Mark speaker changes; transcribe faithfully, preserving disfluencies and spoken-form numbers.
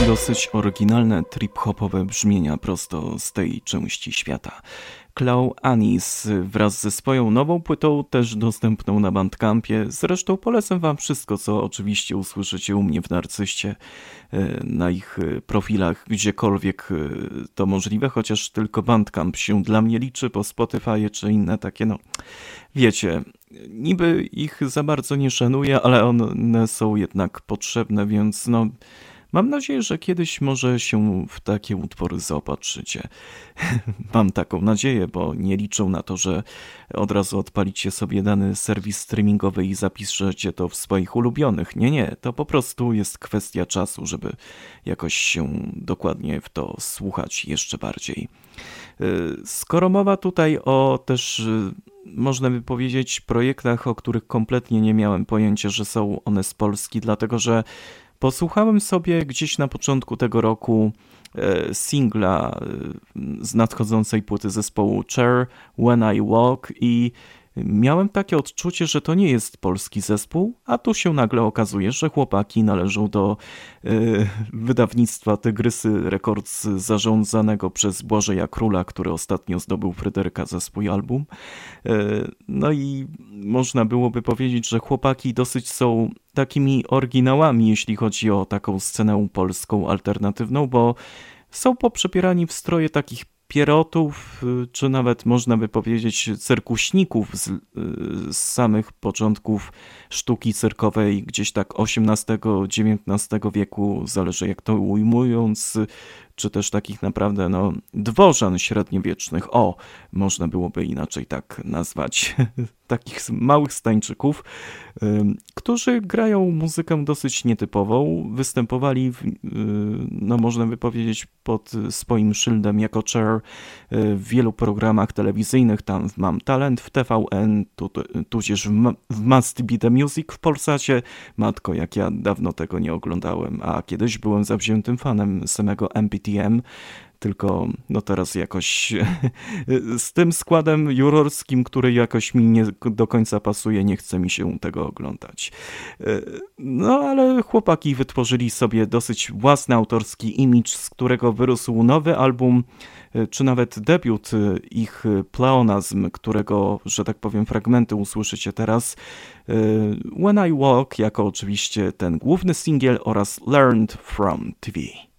Speaker 1: Dosyć oryginalne trip-hopowe brzmienia prosto z tej części świata. Chloe Anis wraz ze swoją nową płytą, też dostępną na Bandcampie. Zresztą polecam wam wszystko, co oczywiście usłyszycie u mnie w Narcyście, na ich profilach, gdziekolwiek to możliwe, chociaż tylko Bandcamp się dla mnie liczy, bo Spotify czy inne takie, no wiecie, niby ich za bardzo nie szanuję, ale one są jednak potrzebne, więc no mam nadzieję, że kiedyś może się w takie utwory zaopatrzycie. Mam taką nadzieję, bo nie liczę na to, że od razu odpalicie sobie dany serwis streamingowy i zapiszecie to w swoich ulubionych. Nie, nie, to po prostu jest kwestia czasu, żeby jakoś się dokładnie w to słuchać jeszcze bardziej. Skoro mowa tutaj o też, można by powiedzieć, projektach, o których kompletnie nie miałem pojęcia, że są one z Polski, dlatego że posłuchałem sobie gdzieś na początku tego roku singla z nadchodzącej płyty zespołu Cher, When I Walk, i miałem takie odczucie, że to nie jest polski zespół, a tu się nagle okazuje, że chłopaki należą do y, wydawnictwa Tygrysy Records zarządzanego przez Błażeja Króla, który ostatnio zdobył Fryderyka za swój album. Y, no i można byłoby powiedzieć, że chłopaki dosyć są takimi oryginałami, jeśli chodzi o taką scenę polską alternatywną, bo są poprzepierani w stroje takich pierotów, czy nawet można by powiedzieć cyrkuśników z, z samych początków sztuki cyrkowej, gdzieś tak osiemnastego dziewiętnastego wieku, zależy jak to ujmując, czy też takich naprawdę no, dworzan średniowiecznych, o, można byłoby inaczej tak nazwać, takich małych stańczyków, którzy grają muzykę dosyć nietypową, występowali, w, no można by powiedzieć, pod swoim szyldem jako Cher w wielu programach telewizyjnych, tam w Mam Talent, w T V N, tu, tudzież w, w Must Be The Music w Polsacie. Matko, jak ja dawno tego nie oglądałem, a kiedyś byłem zawziętym fanem samego M P T M, tylko no teraz jakoś z tym składem jurorskim, który jakoś mi nie do końca pasuje, nie chce mi się tego oglądać. No ale chłopaki wytworzyli sobie dosyć własny autorski imidż, z którego wyrósł nowy album, czy nawet debiut ich Pleonazm, którego, że tak powiem, fragmenty usłyszycie teraz. When I Walk jako oczywiście ten główny singiel oraz Learned From T V.